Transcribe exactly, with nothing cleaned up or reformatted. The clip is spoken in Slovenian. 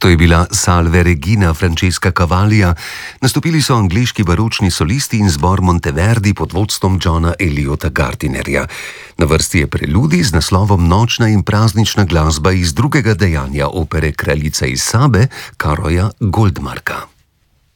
To je bila Salve Regina Francesca Cavaglia. Nastopili so angleški baročni solisti in zbor Monteverdi pod vodstvom Johna Eliota Gardinerja. Na vrsti je preludij z naslovom Nočna in praznična glasba iz drugega dejanja opere Kraljica iz Sabe Karoja Goldmarka.